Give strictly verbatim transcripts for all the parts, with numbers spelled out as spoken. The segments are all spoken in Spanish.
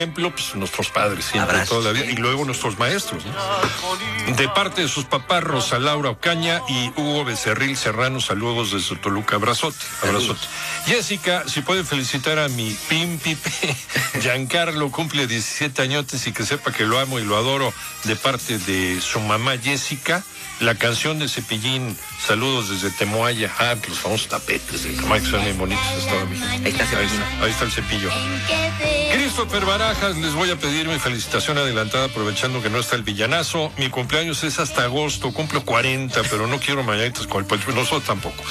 ejemplo, pues nuestros padres siempre, todavía, y luego nuestros maestros, ¿no? De parte de sus papás, Rosa Laura Ocaña y Hugo Becerril Serrano, saludos desde Toluca, abrazote, abrazote. Jessica, si pueden felicitar a mi pimpipe, Giancarlo, cumple diecisiete añotes y que sepa que lo amo y lo adoro de parte de su mamá Jessica. La canción de Cepillín, saludos desde Temoaya. Ah, los famosos tapetes de Temoaya, que son bien bonitos. Estaba bien. Ahí está Cepillín. Ahí está, ahí está el cepillo. Christopher Barajas, les voy a pedir mi felicitación adelantada aprovechando que no está el villanazo. Mi cumpleaños es hasta agosto, cumplo cuarenta, pero no quiero mañanitas con el Pancho, nosotros tampoco.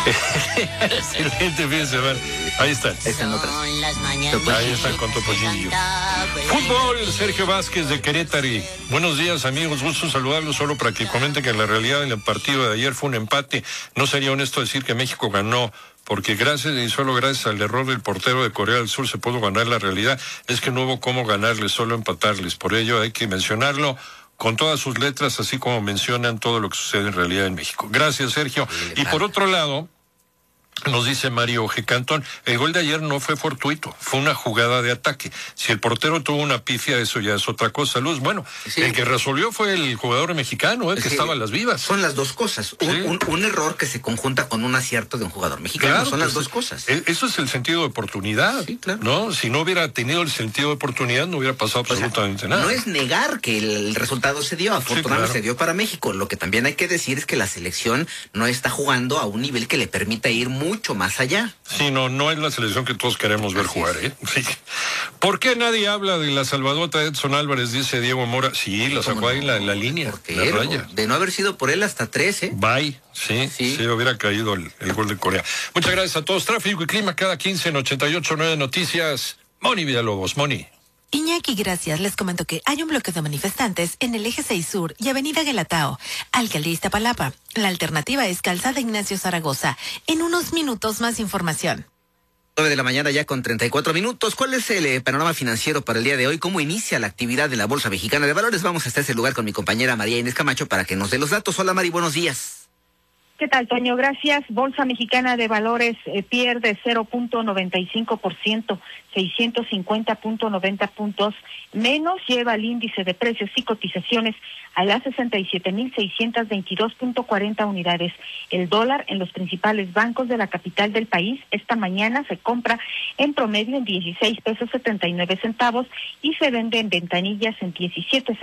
Excelente fin de semana. Ahí están. Están otras. Ahí están con Topollillo. Fútbol, Sergio Vázquez de Querétaro. Buenos días, amigos, gusto saludarlos solo para que comenten que la realidad en el partido de ayer fue un empate. No sería honesto decir que México ganó, porque gracias y solo gracias al error del portero de Corea del Sur se pudo ganar. La realidad es que no hubo cómo ganarles, solo empatarles. Por ello hay que mencionarlo con todas sus letras, así como mencionan todo lo que sucede en realidad en México. Gracias, Sergio. Y por otro lado, nos dice Mario G. Cantón, el gol de ayer no fue fortuito, fue una jugada de ataque. Si el portero tuvo una pifia, eso ya es otra cosa. Luz, bueno, sí. El que resolvió fue el jugador mexicano, el que sí, estaba a las vivas. Son las dos cosas, un, sí. un, un error que se conjunta con un acierto de un jugador mexicano, claro, son las dos cosas. Eso es el sentido de oportunidad, sí, claro. ¿No? Si no hubiera tenido el sentido de oportunidad, no hubiera pasado absolutamente, o sea, nada. No es negar que el resultado se dio, afortunadamente, sí, claro, se dio para México. Lo que también hay que decir es que la selección no está jugando a un nivel que le permita ir mucho más allá. Sí, no, no es la selección que todos queremos ver jugar, ¿eh? Sí. ¿Por qué nadie habla de la salvadota de Edson Álvarez? Dice Diego Mora. Sí, la sacó ahí en la, la línea, la raya. De no haber sido por él hasta trece. Bye. Sí, sí, sí, hubiera caído el, el gol de Corea. Muchas gracias a todos. Tráfico y clima cada quince en ochenta y ocho punto nueve Noticias. Moni Villalobos, Moni. Iñaki, gracias. Les comento que hay un bloque de manifestantes en el Eje seis Sur y Avenida Guelatao, Alcaldía Iztapalapa. La alternativa es Calzada Ignacio Zaragoza. En unos minutos más información. nueve de la mañana ya con treinta y cuatro minutos. ¿Cuál es el eh, panorama financiero para el día de hoy? ¿Cómo inicia la actividad de la Bolsa Mexicana de Valores? Vamos hasta ese lugar con mi compañera María Inés Camacho para que nos dé los datos. Hola Mari, buenos días. ¿Qué tal, Toño? Gracias. Bolsa Mexicana de Valores eh, pierde cero punto noventa y cinco por ciento, seiscientos cincuenta punto noventa puntos menos. Lleva el índice de precios y cotizaciones a las sesenta y siete mil seiscientos veintidós punto cuarenta unidades. El dólar en los principales bancos de la capital del país esta mañana se compra en promedio en dieciséis pesos setenta y nueve centavos y se vende en ventanillas en diecisiete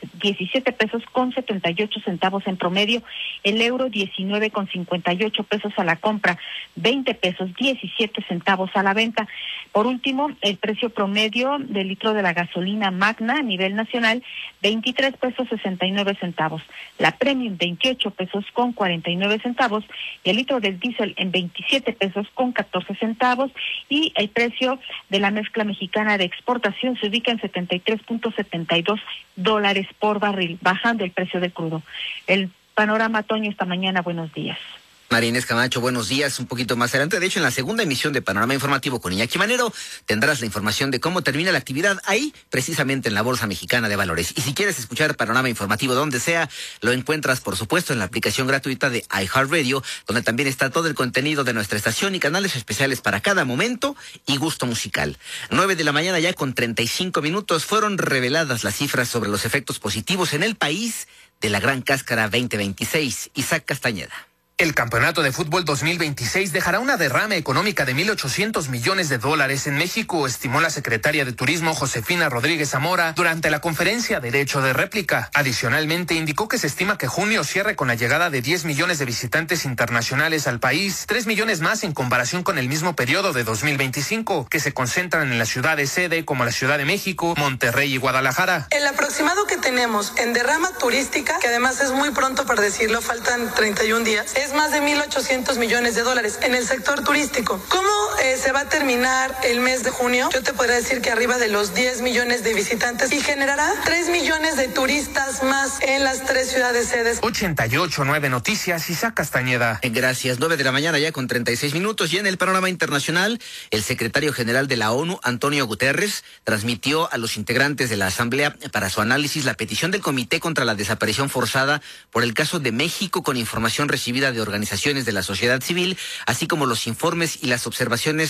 pesos con setenta y ocho centavos en promedio. El euro diecinueve con cincuenta y ocho pesos a la compra, veinte pesos diecisiete centavos a la venta. Por último, el precio promedio del litro de la gasolina Magna a nivel nacional, veintitrés pesos sesenta y nueve centavos. La Premium, veintiocho pesos con cuarenta y nueve centavos. Y el litro del diésel en veintisiete pesos con catorce centavos. Y el precio de la mezcla mexicana de exportación se ubica en setenta y tres punto setenta y dos dólares por barril, bajando el precio del crudo. El panorama, Toño, esta mañana. Buenos días. María Inés Camacho, buenos días. Un poquito más adelante, de hecho, en la segunda emisión de Panorama Informativo con Iñaki Manero, tendrás la información de cómo termina la actividad ahí, precisamente en la Bolsa Mexicana de Valores. Y si quieres escuchar Panorama Informativo donde sea, lo encuentras, por supuesto, en la aplicación gratuita de iHeartRadio, donde también está todo el contenido de nuestra estación y canales especiales para cada momento y gusto musical. Nueve de la mañana ya con treinta y cinco minutos, fueron reveladas las cifras sobre los efectos positivos en el país de la Gran Cáscara veinte veintiséis. Isaac Castañeda. El campeonato de fútbol dos mil veintiséis dejará una derrama económica de mil ochocientos millones de dólares en México, estimó la secretaria de Turismo Josefina Rodríguez Zamora durante la conferencia Derecho de Réplica. Adicionalmente, indicó que se estima que junio cierre con la llegada de diez millones de visitantes internacionales al país, tres millones más en comparación con el mismo periodo de dos mil veinticinco, que se concentran en las ciudades sede como la Ciudad de México, Monterrey y Guadalajara. El aproximado que tenemos en derrama turística, que además es muy pronto para decirlo, faltan treinta y un días, es más de mil ochocientos millones de dólares en el sector turístico. ¿Cómo eh, se va a terminar el mes de junio? Yo te podría decir que arriba de los diez millones de visitantes y generará tres millones de turistas más en las tres ciudades sedes. ochenta y ocho punto nueve Noticias, Isaac Castañeda. Gracias. nueve de la mañana ya con treinta y seis minutos. Y en el panorama internacional, el secretario general de la ONU, Antonio Guterres, transmitió a los integrantes de la Asamblea para su análisis la petición del Comité contra la Desaparición Forzada por el caso de México, con información recibida de organizaciones de la sociedad civil, así como los informes y las observaciones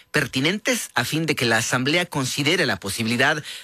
pertinentes a fin de que la Asamblea considere la posibilidad